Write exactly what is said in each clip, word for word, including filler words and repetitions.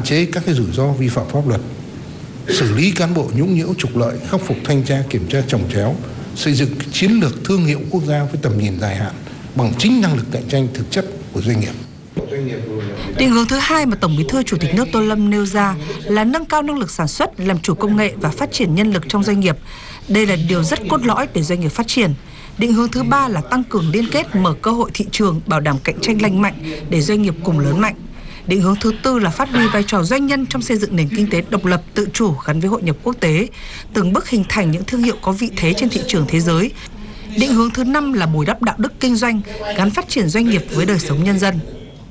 chế các cái rủi ro vi phạm pháp luật, xử lý cán bộ nhũng nhiễu trục lợi, khắc phục thanh tra kiểm tra chồng chéo, xây dựng chiến lược thương hiệu quốc gia với tầm nhìn dài hạn bằng chính năng lực cạnh tranh thực chất của doanh nghiệp. Định hướng thứ hai mà Tổng Bí thư Chủ tịch nước Tô Lâm nêu ra là nâng cao năng lực sản xuất, làm chủ công nghệ và phát triển nhân lực trong doanh nghiệp. Đây là điều rất cốt lõi để doanh nghiệp phát triển. Định hướng thứ ba là tăng cường liên kết, mở cơ hội thị trường, bảo đảm cạnh tranh lành mạnh để doanh nghiệp cùng lớn mạnh. Định hướng thứ tư là phát huy vai trò doanh nhân trong xây dựng nền kinh tế độc lập, tự chủ gắn với hội nhập quốc tế, từng bước hình thành những thương hiệu có vị thế trên thị trường thế giới. Định hướng thứ năm là bồi đắp đạo đức kinh doanh, gắn phát triển doanh nghiệp với đời sống nhân dân.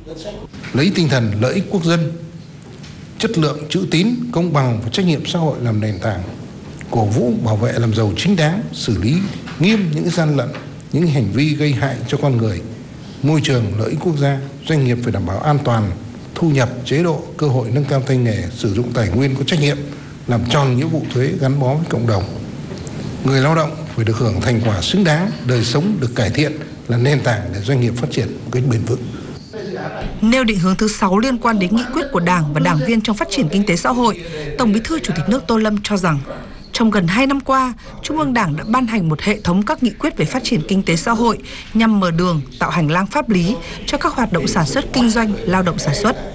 Lấy tinh thần lợi ích quốc dân, chất lượng, chữ tín, công bằng và trách nhiệm xã hội làm nền tảng, cổ vũ bảo vệ làm giàu chính đáng, xử lý nghiêm những gian lận, những hành vi gây hại cho con người, môi trường, lợi ích quốc gia. Doanh nghiệp phải đảm bảo an toàn, thu nhập, chế độ, cơ hội nâng cao tay nghề, sử dụng tài nguyên có trách nhiệm, làm tròn nghĩa vụ thuế gắn bó với cộng đồng. Người lao động phải được hưởng thành quả xứng đáng, đời sống được cải thiện là nền tảng để doanh nghiệp phát triển một cách bền vững. Nêu định hướng thứ sáu liên quan đến nghị quyết của Đảng và đảng viên trong phát triển kinh tế xã hội, Tổng Bí thư Chủ tịch nước Tô Lâm cho rằng trong gần hai năm qua, Trung ương Đảng đã ban hành một hệ thống các nghị quyết về phát triển kinh tế xã hội nhằm mở đường, tạo hành lang pháp lý cho các hoạt động sản xuất kinh doanh, lao động sản xuất.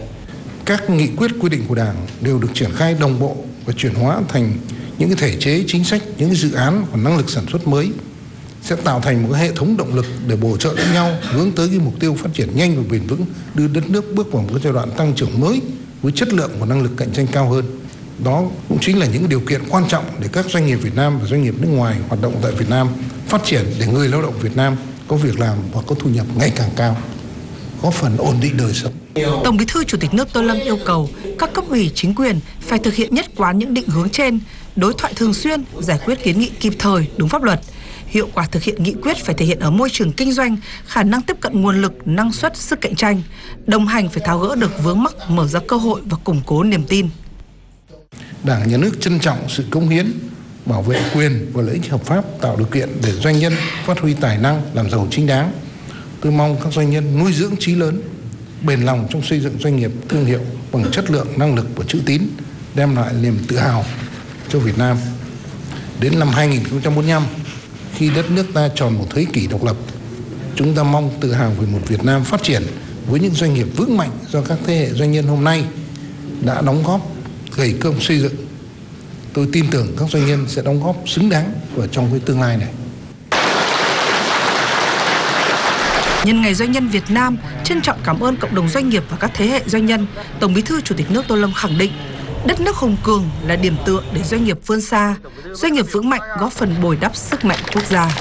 Các nghị quyết quy định của Đảng đều được triển khai đồng bộ và chuyển hóa thành những thể chế chính sách, những dự án và năng lực sản xuất mới, sẽ tạo thành một hệ thống động lực để bổ trợ lẫn nhau, hướng tới cái mục tiêu phát triển nhanh và bền vững, đưa đất nước bước vào một cái giai đoạn tăng trưởng mới với chất lượng và năng lực cạnh tranh cao hơn. Đó cũng chính là những điều kiện quan trọng để các doanh nghiệp Việt Nam và doanh nghiệp nước ngoài hoạt động tại Việt Nam phát triển, để người lao động Việt Nam có việc làm và có thu nhập ngày càng cao, góp phần ổn định đời sống. Tổng Bí thư Chủ tịch nước Tô Lâm yêu cầu các cấp ủy chính quyền phải thực hiện nhất quán những định hướng trên, đối thoại thường xuyên, giải quyết kiến nghị kịp thời, đúng pháp luật. Hiệu quả thực hiện nghị quyết phải thể hiện ở môi trường kinh doanh, khả năng tiếp cận nguồn lực, năng suất, sức cạnh tranh. Đồng hành phải tháo gỡ được vướng mắc, mở ra cơ hội và củng cố niềm tin. Đảng, Nhà nước trân trọng sự cống hiến, bảo vệ quyền và lợi ích hợp pháp, tạo điều kiện để doanh nhân phát huy tài năng, làm giàu chính đáng. Tôi mong các doanh nhân nuôi dưỡng chí lớn, bền lòng trong xây dựng doanh nghiệp thương hiệu bằng chất lượng, năng lực và chữ tín, đem lại niềm tự hào cho Việt Nam. Đến năm hai nghìn không trăm bốn mươi lăm, khi đất nước ta tròn một thế kỷ độc lập, chúng ta mong tự hào về một Việt Nam phát triển với những doanh nghiệp vững mạnh do các thế hệ doanh nhân hôm nay đã đóng góp gầy công xây dựng. Tôi tin tưởng các doanh nhân sẽ đóng góp xứng đáng vào trong cái tương lai này. Nhân ngày Doanh nhân Việt Nam, trân trọng cảm ơn cộng đồng doanh nghiệp và các thế hệ doanh nhân, Tổng Bí thư Chủ tịch nước Tô Lâm khẳng định đất nước hùng cường là điểm tựa để doanh nghiệp vươn xa, doanh nghiệp vững mạnh góp phần bồi đắp sức mạnh quốc gia.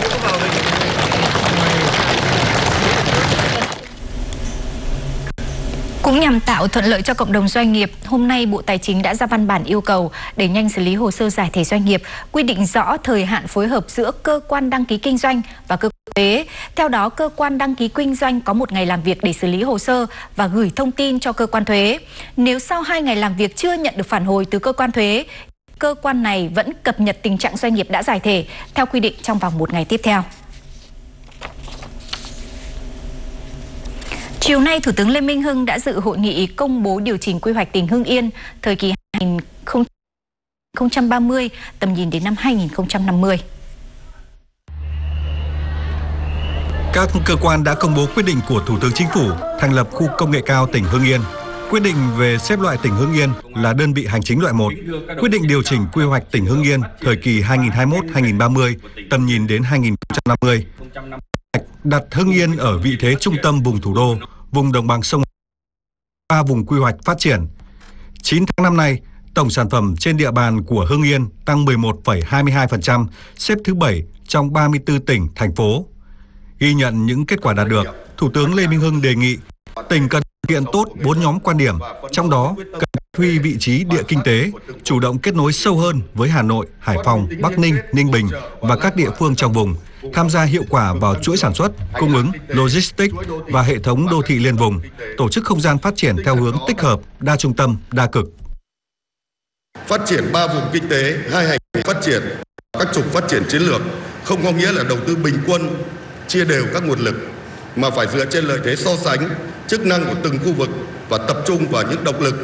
Cũng nhằm tạo thuận lợi cho cộng đồng doanh nghiệp, hôm nay Bộ Tài chính đã ra văn bản yêu cầu đẩy nhanh xử lý hồ sơ giải thể doanh nghiệp, quy định rõ thời hạn phối hợp giữa cơ quan đăng ký kinh doanh và cơ quan thuế. Theo đó, cơ quan đăng ký kinh doanh có một ngày làm việc để xử lý hồ sơ và gửi thông tin cho cơ quan thuế. Nếu sau hai ngày làm việc chưa nhận được phản hồi từ cơ quan thuế, cơ quan này vẫn cập nhật tình trạng doanh nghiệp đã giải thể theo quy định trong vòng một ngày tiếp theo. Chiều nay, Thủ tướng Lê Minh Hưng đã dự hội nghị công bố điều chỉnh quy hoạch tỉnh Hưng Yên thời kỳ hai nghìn không trăm ba mươi, tầm nhìn đến năm hai nghìn không trăm năm mươi. Các cơ quan đã công bố quyết định của Thủ tướng Chính phủ thành lập khu công nghệ cao tỉnh Hưng Yên. Quyết định về xếp loại tỉnh Hưng Yên là đơn vị hành chính loại một. Quyết định điều chỉnh quy hoạch tỉnh Hưng Yên thời kỳ hai nghìn không trăm hai mươi mốt đến hai nghìn không trăm ba mươi, tầm nhìn đến hai nghìn không trăm năm mươi. Đặt Hưng Yên ở vị thế trung tâm vùng thủ đô, vùng đồng bằng sông, ba vùng quy hoạch phát triển. chín tháng năm nay, tổng sản phẩm trên địa bàn của Hưng Yên tăng mười một phẩy hai mươi hai phần trăm, xếp thứ bảy trong ba mươi tư tỉnh, thành phố. Ghi nhận những kết quả đạt được, Thủ tướng Lê Minh Hưng đề nghị tỉnh cần thực hiện tốt bốn nhóm quan điểm, trong đó cần phát huy vị trí địa kinh tế, chủ động kết nối sâu hơn với Hà Nội, Hải Phòng, Bắc Ninh, Ninh Bình và các địa phương trong vùng, tham gia hiệu quả vào chuỗi sản xuất, cung ứng, logistics và hệ thống đô thị liên vùng, tổ chức không gian phát triển theo hướng tích hợp, đa trung tâm, đa cực. Phát triển ba vùng kinh tế, hai hành phát triển, các trục phát triển chiến lược không có nghĩa là đầu tư bình quân, chia đều các nguồn lực, mà phải dựa trên lợi thế so sánh, chức năng của từng khu vực và tập trung vào những động lực